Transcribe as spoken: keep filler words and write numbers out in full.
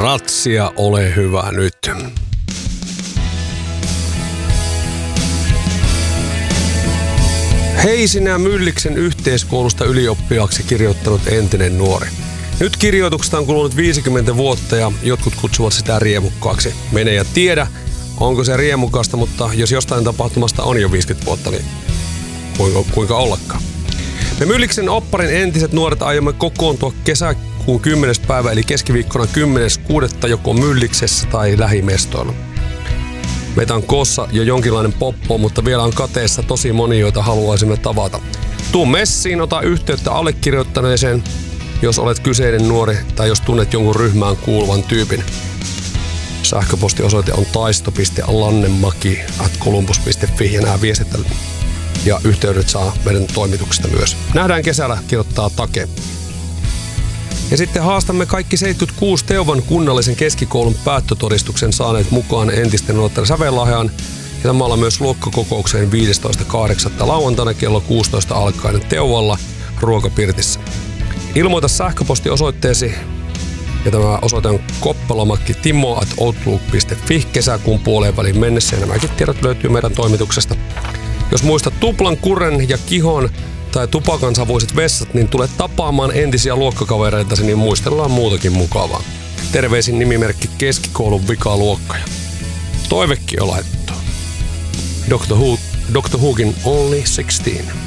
Ratsia, ole hyvä nyt. Hei sinä Mylliksen yhteiskoulusta ylioppilaaksi kirjoittanut entinen nuori. Nyt kirjoituksesta on kulunut viisikymmentä vuotta ja jotkut kutsuvat sitä riemukkaaksi. Mene ja tiedä, onko se riemukasta, mutta jos jostain tapahtumasta on jo viisikymmentä vuotta, niin kuinka, kuinka ollakaan. Me Mylliksen opparin entiset nuoret aiomme kokoontua kesäkuun kymmenes päivä eli keskiviikkona kymmenes kuudetta joko Mylliksessä tai lähimestoilla. Meitä on koossa jo jonkinlainen poppo, mutta vielä on kateessa tosi moni, joita haluaisimme tavata. Tuu messiin, ota yhteyttä allekirjoittaneeseen, jos olet kyseinen nuori tai jos tunnet jonkun ryhmään kuuluvan tyypin. Sähköpostiosoite on taisto piste lannemaki ät columbus piste fi ja nämä viestit ja yhteydet saa meidän toimituksesta myös. Nähdään kesällä, kirjoittaa Take. Ja sitten haastamme kaikki seitsemänkymmentäkuusi Teuvan kunnallisen keskikoulun päättötodistuksen saaneet mukaan entisten nuorten sävellahjaan ja samalla myös luokkakokoukseen viidestoista kahdeksatta lauantaina kello kuusitoista alkaen Teuvalla ruokapirtissä. Ilmoita sähköpostiosoitteesi ja tämä osoite on koppelomakki timo at outlook piste fi kesäkuun puoleen väliin mennessä ja nämäkin tiedot löytyy meidän toimituksesta. Jos muistat tuplan, kurren ja kihon tai tupakansavuiset vessat, niin tule tapaamaan entisiä luokkakavereitasi, niin muistellaan muutakin mukavaa. Terveisin nimimerkki keskikoulun vikaluokkaja. Toivekki on laittu. Doctor Who, Doctor Whokin Only sixteen.